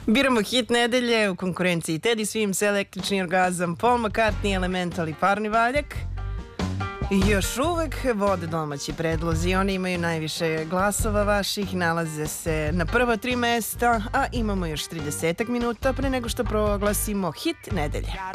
Biramo hit nedelje u konkurenciji Teddy Swims, Električni orgazam, Paul McCartney, Elemental i Parni valjak. I još uvek vode domaći predlozi, oni imaju najviše glasova vaših, nalaze se na prva 3 mesta, a imamo još 30 minuta pre nego što proglasimo hit nedelje.